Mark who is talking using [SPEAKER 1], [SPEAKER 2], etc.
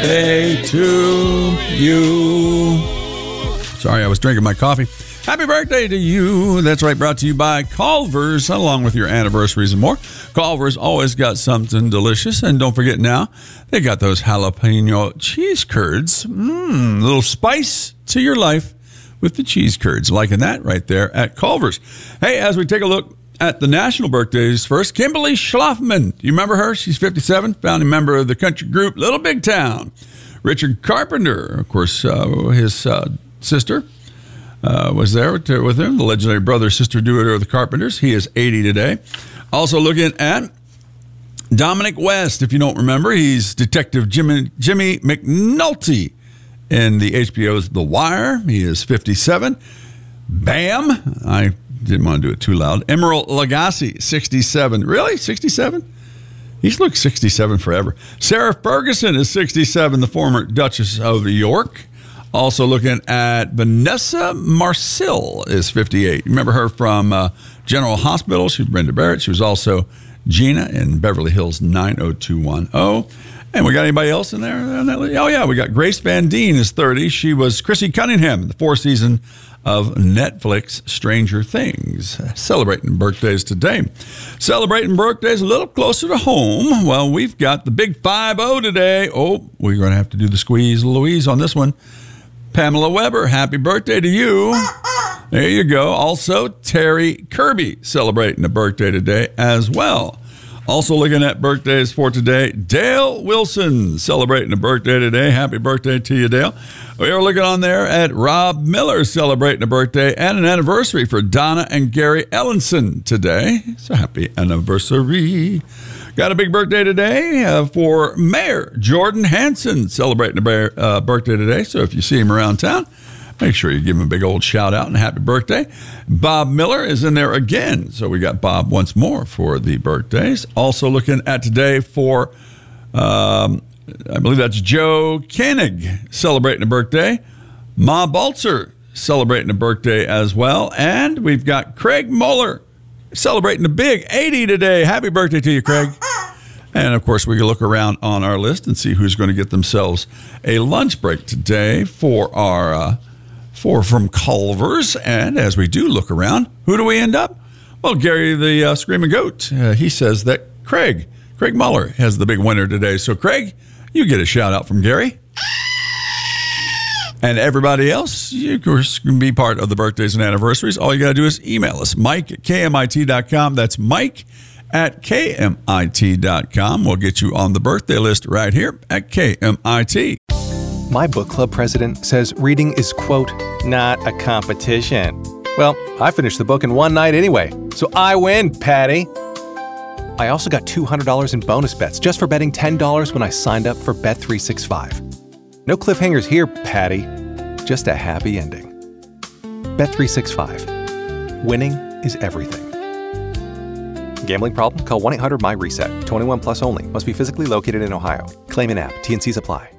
[SPEAKER 1] birthday to you. Sorry, I was drinking my coffee. Happy birthday to you. That's right, brought to you by Culver's, along with your anniversaries and more. Culver's always got something delicious. And don't forget now, they got those jalapeno cheese curds. Little spice to your life with the cheese curds. Liking that right there at Culver's. Hey, as we take a look at the national birthdays first, Kimberly Schlafman. Do you remember her? She's 57, founding member of the country group Little Big Town. Richard Carpenter, of course, his sister was there with him, the legendary brother-sister duo of the Carpenters. He is 80 today. Also looking at Dominic West, if you don't remember, he's Detective Jimmy McNulty in the HBO's The Wire. He is 57. Bam! I didn't want to do it too loud. Emerald Lagasse, 67. Really? 67? He's looked 67 forever. Sarah Ferguson is 67, the former Duchess of York. Also looking at Vanessa Marcil is 58. Remember her from General Hospital? She was Brenda Barrett. She was also Gina in Beverly Hills 90210. And we got anybody else in there? Oh, yeah, we got Grace Van Dien is 30. She was Chrissy Cunningham in the fourth season of Netflix Stranger Things. Celebrating birthdays today. Celebrating birthdays a little closer to home. Well, we've got the big 5-0 today. Oh, we're going to have to do the squeeze Louise on this one. Pamela Weber, happy birthday to you. There you go. Also, Terry Kirby celebrating a birthday today as well. Also looking at birthdays for today, Dale Wilson celebrating a birthday today. Happy birthday to you, Dale. We are looking on there at Rob Miller celebrating a birthday and an anniversary for Donna and Gary Ellenson today. So happy anniversary. Got a big birthday today for Mayor Jordan Hansen celebrating a birthday today. So if you see him around town, make sure you give him a big old shout out and happy birthday. Bob Miller is in there again. So we got Bob once more for the birthdays. Also looking at today for, I believe that's Joe Koenig celebrating a birthday. Ma Baltzer celebrating a birthday as well. And we've got Craig Muller celebrating a big 80 today. Happy birthday to you, Craig. And, of course, we can look around on our list and see who's going to get themselves a lunch break today for our from Culver's. And as we do look around, who do we end up? Well, Gary the Screaming Goat. He says that Craig Muller has the big winner today. So, Craig, you get a shout-out from Gary. And everybody else, you can be part of the birthdays and anniversaries. All you got to do is email us, mike@kmit.com. That's mike@kmit.com. We'll get you on the birthday list right here at KMIT.
[SPEAKER 2] My book club president says reading is, quote, not a competition. Well, I finished the book in one night anyway, so I win, Patty. I also got $200 in bonus bets just for betting $10 when I signed up for Bet365. No cliffhangers here, Patty. Just a happy ending. Bet365. Winning is everything. Gambling problem? Call 1-800-MY-RESET. 21 plus only. Must be physically located in Ohio. Claim in app. T&Cs apply.